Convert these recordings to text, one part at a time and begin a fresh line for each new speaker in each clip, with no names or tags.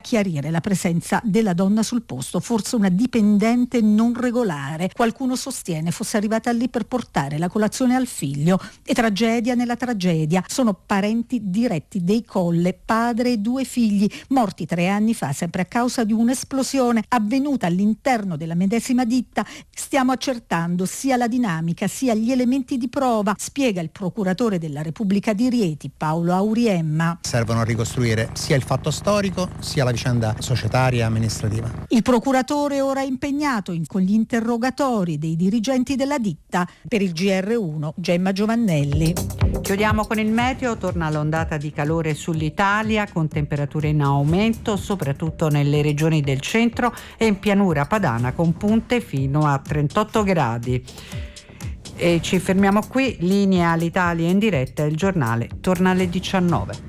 chiarire la presenza della donna sul posto, forse una dipendente non regolare. Qualcuno sostiene fosse arrivata lì per portare la colazione al figlio. E tragedia nella tragedia. Sono parenti diretti dei Colle, padre e 2 figli, morti 3 anni fa, sempre a causa di un'esplosione avvenuta all'interno della medesima ditta. Stiamo accertando sia la dinamica sia gli elementi di prova, spiega il procuratore della Repubblica di Rieti, Paolo Auriemma.
Servono a ricostruire sia il fatto storico sia la vicenda societaria e amministrativa.
Il procuratore è ora impegnato con gli interrogatori dei dirigenti della ditta. Per il GR1, Gemma Giovannelli.
Chiudiamo con il meteo. Torna l'ondata di calore sull'Italia con temperature in aumento, soprattutto nelle regioni del centro e in pianura padana con punte fino a 38 gradi. E ci fermiamo qui. Linea all'Italia in diretta, il giornale torna alle 19.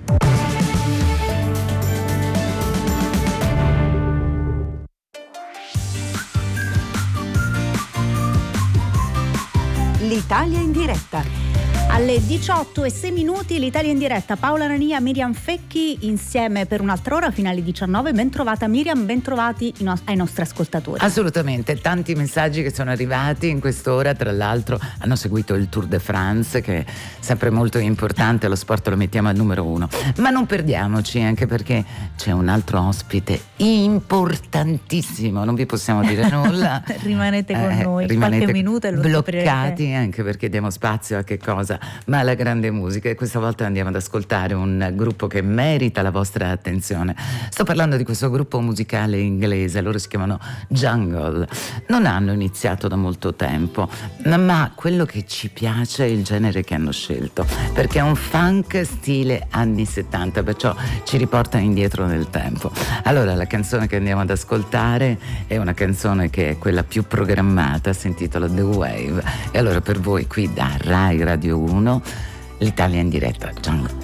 L'Italia in diretta. Alle 18:06 l'Italia in diretta. Paola Rania, Miriam Fecchi insieme per un'altra ora fino alle 19. Ben trovata Miriam, ben trovati ai nostri ascoltatori.
Assolutamente, tanti messaggi che sono arrivati in quest'ora, tra l'altro hanno seguito il Tour de France, che è sempre molto importante, lo sport lo mettiamo al numero 1, ma non perdiamoci, anche perché c'è un altro ospite importantissimo, non vi possiamo dire nulla.
Rimanete con noi
rimanete
qualche minuto e lo
bloccati,
scoprirete.
anche perché diamo spazio a che cosa? Ma alla grande musica, e questa volta andiamo ad ascoltare un gruppo che merita la vostra attenzione. Sto parlando di questo gruppo musicale inglese, loro si chiamano Jungle. Non hanno iniziato da molto tempo, ma quello che ci piace è il genere che hanno scelto, perché è un funk stile anni 70, perciò ci riporta indietro nel tempo. Allora, la canzone che andiamo ad ascoltare è una canzone che è quella più programmata, si intitola The Wave, e allora per voi qui da Rai Radio 1, l'Italia in diretta, Jungle.